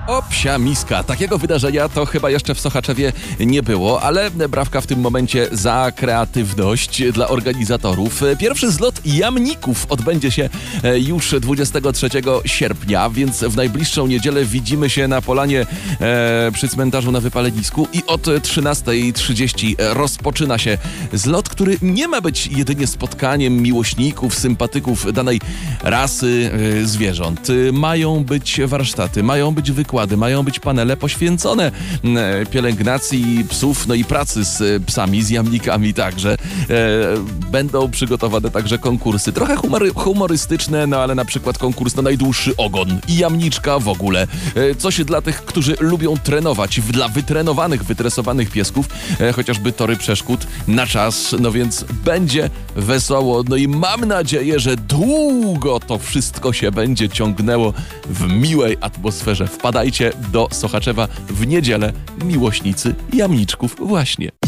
O, psia miska. Takiego wydarzenia to chyba jeszcze w Sochaczewie nie było, ale brawka w tym momencie za kreatywność dla organizatorów. Pierwszy zlot jamników odbędzie się już 23 sierpnia, więc w najbliższą niedzielę widzimy się na polanie przy cmentarzu na Wypalenisku i od 13:30 rozpoczyna się zlot, który nie ma być jedynie spotkaniem miłośników, sympatyków danej rasy zwierząt. Mają być warsztaty, mają być wykłady, mają być panele poświęcone pielęgnacji psów, no i pracy z psami, z jamnikami także. Będą przygotowane także konkursy, trochę humorystyczne, no ale na przykład konkurs na najdłuższy ogon i jamniczka w ogóle. Coś dla tych, którzy lubią trenować, dla wytrenowanych, wytresowanych piesków, chociażby tory przeszkód na czas, no więc będzie wesoło, no i mam nadzieję, że długo to wszystko się będzie ciągnęło w miłej atmosferze. Wpadajcie do Sochaczewa w niedzielę, miłośnicy jamniczków właśnie.